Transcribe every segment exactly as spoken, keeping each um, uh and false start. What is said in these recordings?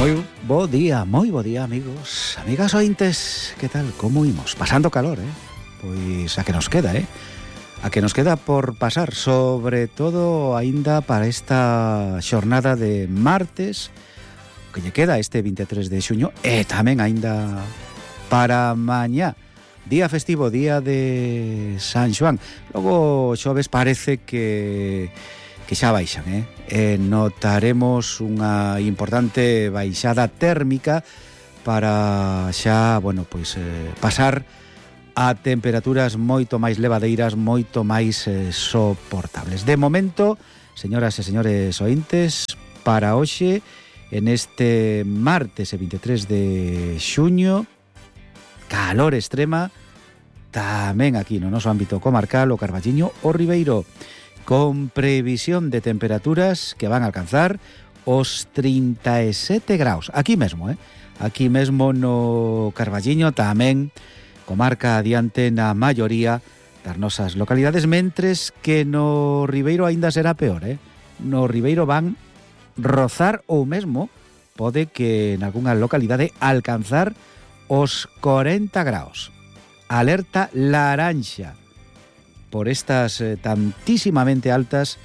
Moi bo día, moi bo día, amigos, amigas ointes, que tal, como imos? Pasando calor, eh? Pois a que nos queda, eh? A que nos queda por pasar, sobre todo aínda para esta xornada de martes, que lle queda este vinte e tres de xuño, e tamén aínda para mañá, día festivo, día de San Xoán. Logo xoves parece que... que xa baixan, eh? eh? Notaremos unha importante baixada térmica para xa, bueno, pois eh, pasar a temperaturas moito máis levadeiras, moito máis eh, soportables. De momento, señoras e señores ointes, para hoxe, en este martes vinte e tres de xuño, calor extrema, tamén aquí no noso ámbito comarcal, o Carballiño, o Ribeiro, con previsión de temperaturas que van a alcanzar os trinta e sete graus. Aquí mesmo, eh? Aquí mesmo no Carballiño, tamén comarca adiante na maioría das nosas localidades, mentres que no Ribeiro aínda será peor, eh? No Ribeiro van rozar ou mesmo pode que en algunha localidade alcanzar os corenta graus. Alerta laranxa por estas eh, tantísimamente altas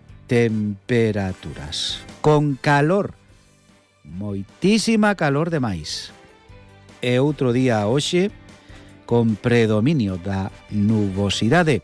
temperaturas. Con calor, moitísima calor demais. E outro día hoxe, con predominio da nubosidade.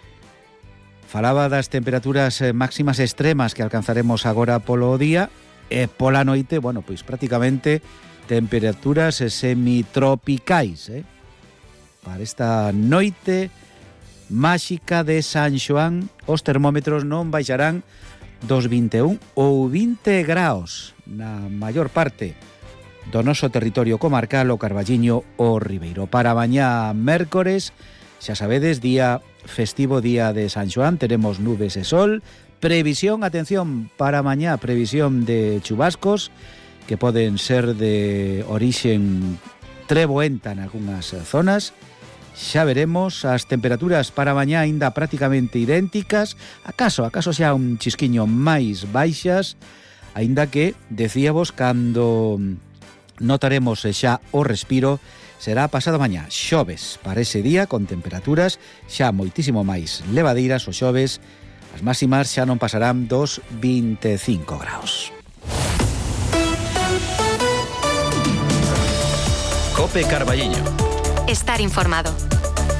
Falaba das temperaturas eh, máximas extremas que alcanzaremos agora polo día, e pola noite, bueno, pois prácticamente temperaturas eh, semitropicais, eh? Para esta noite máxica de San Xoán, os termómetros non baixarán dos vinte e un ou vinte graus na maior parte do noso territorio comarcal, o Carballiño, o Ribeiro. Para mañá mércores, xa sabedes, día festivo, día de San Xoán, teremos nubes e sol. Previsión, atención, para mañá, previsión de chubascos que poden ser de orixen treboenta en algunhas zonas. Xa veremos, as temperaturas para mañá aínda prácticamente idénticas, acaso, acaso xa un chisquiño máis baixas, aínda que, decíamos, cando notaremos xa o respiro, será pasado mañá, xoves, para ese día, con temperaturas xa moitísimo máis levadeiras, o xoves, as máximas xa non pasarán dos vinte e cinco graus. Cope Carballiño. Estar informado.